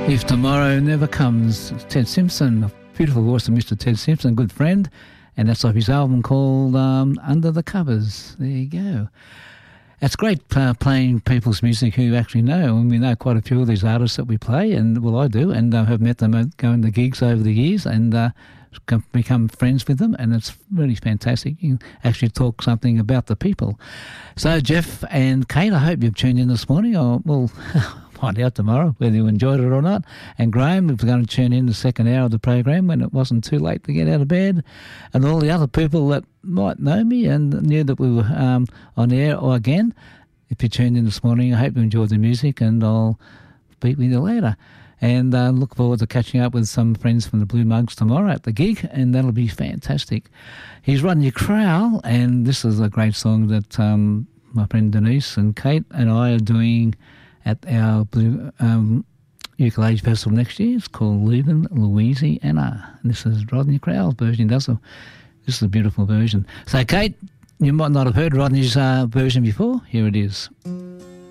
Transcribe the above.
If Tomorrow Never Comes, Ted Simpson, a beautiful voice of Mr. Ted Simpson, good friend, and that's off his album called Under the Covers. There you go. It's great playing people's music who you actually know, and we know quite a few of these artists that we play, and well, I do, and have met them at going to gigs over the years, and become friends with them, and it's really fantastic. You can actually talk something about the people. So Jeff and Kate, I hope you've tuned in this morning. We'll find out tomorrow whether you enjoyed it or not. And Graham, if we're going to tune in the second hour of the program when it wasn't too late to get out of bed, and all the other people that might know me and knew that we were on air or again, if you tuned in this morning, I hope you enjoyed the music, and I'll speak with you later. And look forward to catching up with some friends from the Blue Mugs tomorrow at the gig, and that'll be fantastic. He's Rodney Crowell, and this is a great song that my friend Denise and Kate and I are doing at our Blue Ukulele Festival next year. It's called Leaving Louisiana. And this is Rodney Crowell's version. This is a beautiful version. So, Kate, you might not have heard Rodney's version before. Here it is.